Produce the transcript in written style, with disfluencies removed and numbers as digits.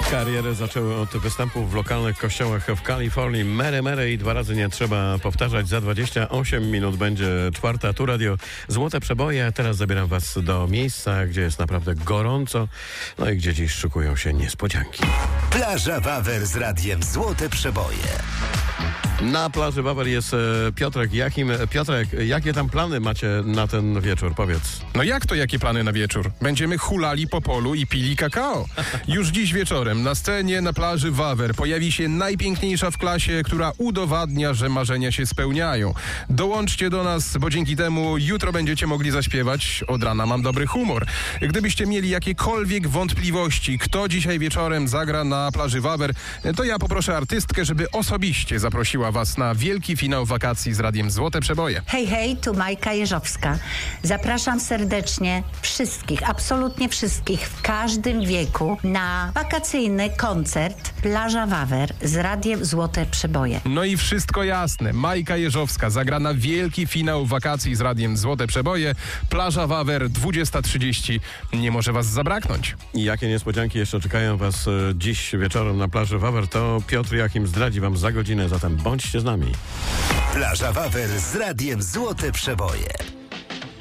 Karierę zaczęły od występów w lokalnych kościołach w Kalifornii. Mary, Mary i 2 razy nie trzeba powtarzać. Za 28 minut będzie 4. Tu Radio Złote Przeboje. Teraz zabieram was do miejsca, gdzie jest naprawdę gorąco, no i gdzie dziś szykują się niespodzianki. Plaża Wawer z radiem Złote Przeboje. Na plaży Wawer jest Piotrek Jachim. Piotrek, jakie tam plany macie na ten wieczór? Powiedz. No jak to jakie plany na wieczór? Będziemy hulali po polu i pili kakao. Już dziś wieczorem na scenie na plaży Wawer pojawi się najpiękniejsza w klasie, która udowadnia, że marzenia się spełniają. Dołączcie do nas, bo dzięki temu jutro będziecie mogli zaśpiewać. Od rana mam dobry humor. Gdybyście mieli jakiekolwiek wątpliwości, kto dzisiaj wieczorem zagra na plaży Wawer, to ja poproszę artystkę, żeby osobiście zaprosiła was na wielki finał wakacji z radiem Złote Przeboje. Hej, hej, tu Majka Jeżowska. Zapraszam serdecznie wszystkich, absolutnie wszystkich w każdym wieku na wakacyjny koncert Plaża Wawer z radiem Złote Przeboje. No i wszystko jasne. Majka Jeżowska zagra na wielki finał wakacji z radiem Złote Przeboje. Plaża Wawer 20:30. Nie może was zabraknąć. I jakie niespodzianki jeszcze czekają was dziś wieczorem na plaży Wawer, to Piotr Jachim zdradzi wam za godzinę, zatem bądźcie z nami. Plaża Wawer z radiem Złote Przeboje.